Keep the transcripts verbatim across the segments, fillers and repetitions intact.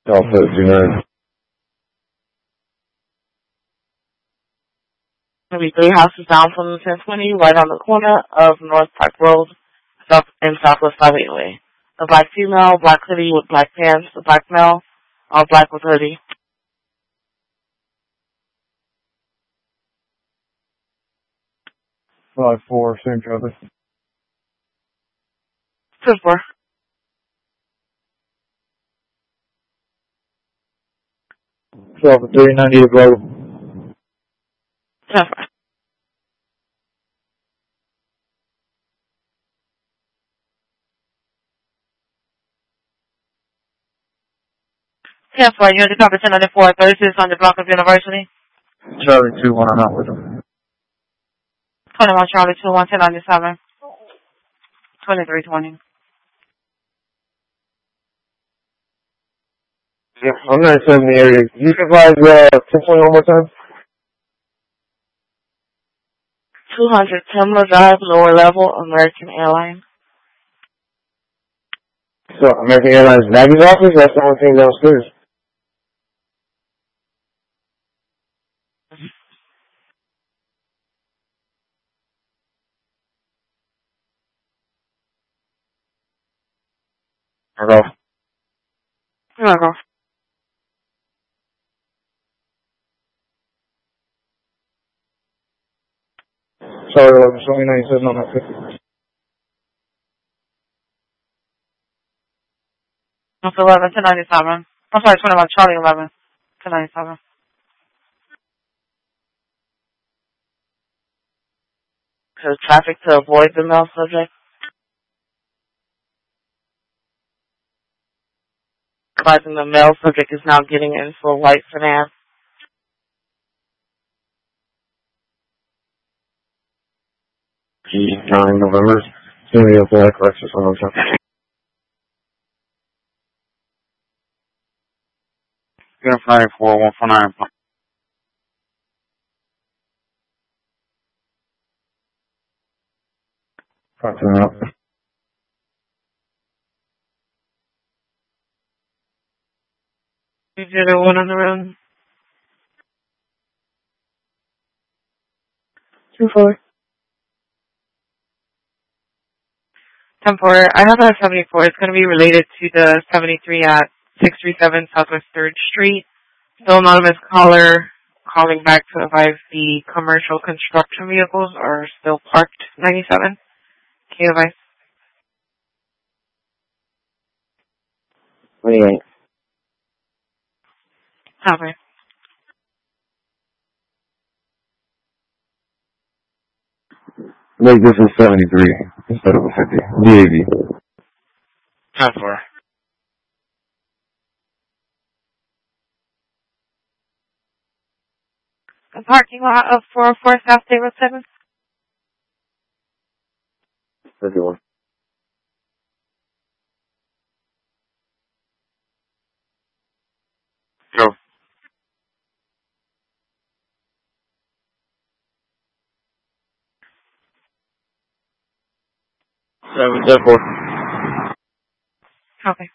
Alpha two nine. Maybe three houses down from the ten twenty, right on the corner of North Park Road, South and Southwest five-eight Way. A black female, black hoodie with black pants, a black male, all black with hoodie. Five four, same traffic. Two four. Alpha three ninety to Bravo. Ten four. Ten four, you're the cover ten ninety-four, thirty-six on the block of University. Charlie two one, I'm out with him. twenty-one Charlie two one, ten ninety-seven. twenty-three twenty. Yeah, I'm not in the area. Can you provide uh, ten twenty one more time? two hundred Timler Drive, lower level, American Airlines. So, American Airlines baggage office? That's the only thing downstairs. Hello. Here I go. Sorry, eleven, twenty ninety-seven on that fifty. That's eleven, ten ninety-seven. I'm sorry, twenty-one Charlie eleven, ten ninety-seven. To traffic to avoid the male subject. Advising the male subject is now getting in for a white sedan. G nine November. Senior Black Lexus one oh seven. Unit ninety-four, one four nine. Crossing up. Is there one on the road? Two four. Ten four. I have a seventy-four. It's going to be related to the seventy-three at six three seven Southwest third Street. Still anonymous caller calling back to advise the commercial construction vehicles are still parked. ninety-seven. Can you advise? twenty-eight. Copy. Make this is seventy-three instead of a fifty. D A V. ten four. The parking lot of four oh four South State Road seven. fifty-one. Go. Seven, ten, four. Okay.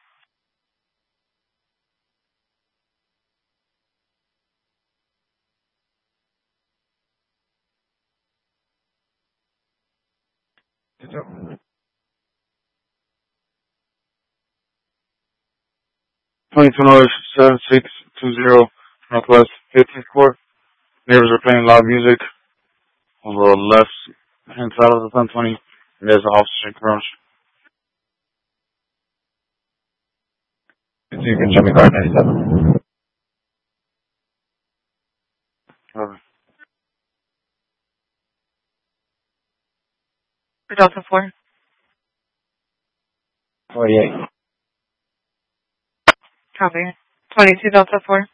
Twenty-two dollars, seven six two zero Northwest fifteenth Court. Neighbors are playing loud music on the left hand side of the ten twenty. There's an officer in crouch. You can show me card ninety-seven. Okay. Delta four. forty-eight. Copy. twenty-two Delta four.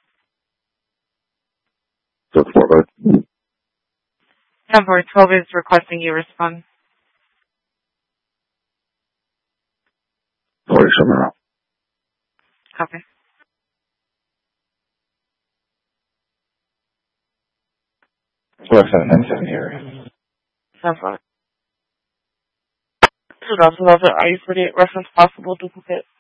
Delta four, bud. ten four. twelve is requesting you respond. forty somewhere else. Copy. Four seven nine seven here. ten four. two Delta Delta, are you forty-eight reference possible duplicate?